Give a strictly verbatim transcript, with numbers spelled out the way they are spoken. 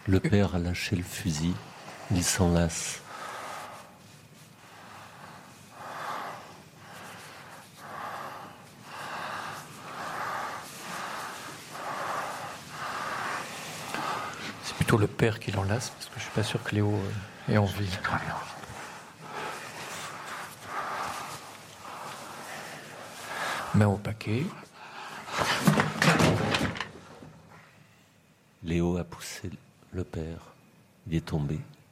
Le père a lâché le fusil. Il s'enlace. C'est plutôt le père qui l'enlace, parce que je suis pas sûr que Léo ait envie. Main au paquet. Léo a poussé le père. Il est tombé.